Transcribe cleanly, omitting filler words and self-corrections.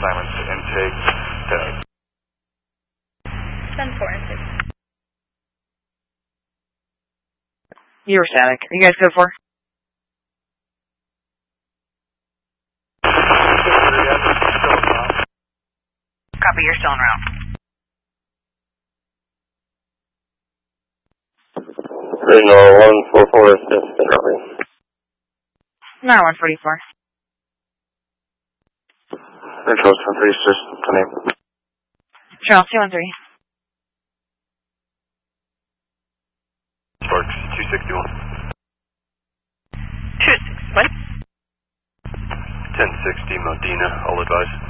silence intake. 10-4 intake. You were static. Are you guys good for? Copy, you're still en route. 30144 is copy. 9144. Control 1036, name. Channel 213. Sparks 261. 261. 1060 Modena, all advise.